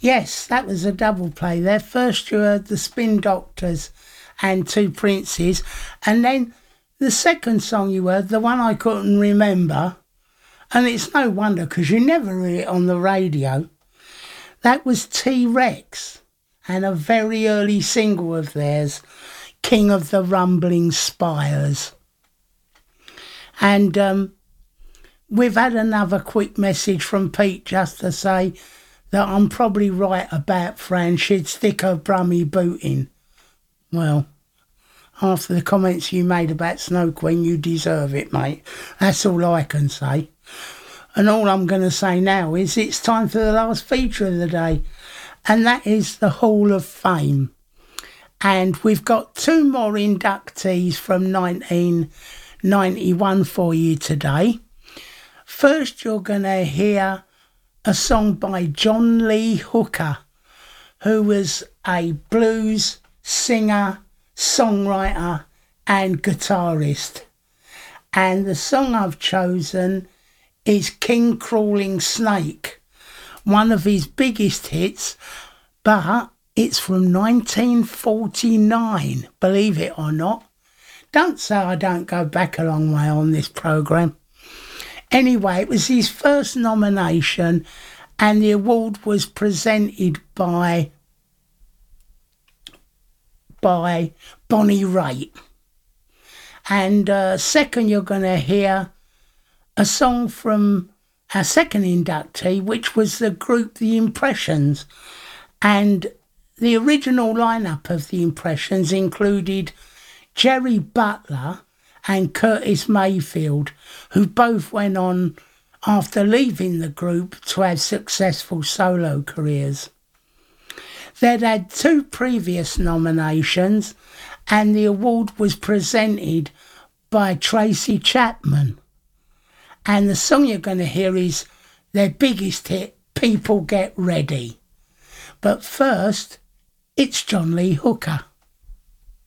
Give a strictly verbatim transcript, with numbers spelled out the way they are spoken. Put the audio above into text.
Yes, that was a double play there. First you heard the Spin Doctors and Two Princes, and then the second song you heard, the one I couldn't remember, and it's no wonder because you never hear it on the radio, that was T-Rex and a very early single of theirs, King of the Rumbling Spires. And um, we've had another quick message from Pete just to say that I'm probably right about Fran. She'd stick her brummy boot in. Well, after the comments you made about Snow Queen, you deserve it, mate. That's all I can say. And all I'm going to say now is it's time for the last feature of the day, and that is the Hall of Fame. And we've got two more inductees from nineteen ninety-one for you today. First, you're going to hear a song by John Lee Hooker, who was a blues singer, songwriter and guitarist. And the song I've chosen is King Crawling Snake, one of his biggest hits, but it's from nineteen forty-nine, believe it or not. Don't say I don't go back a long way on this programme. Anyway, it was his first nomination, and the award was presented by by Bonnie Raitt. And uh, second, you're going to hear a song from our second inductee, which was the group The Impressions. And the original lineup of The Impressions included Jerry Butler and Curtis Mayfield, who both went on, after leaving the group, to have successful solo careers. They'd had two previous nominations, and the award was presented by Tracy Chapman. And the song you're going to hear is their biggest hit, People Get Ready. But first, it's John Lee Hooker.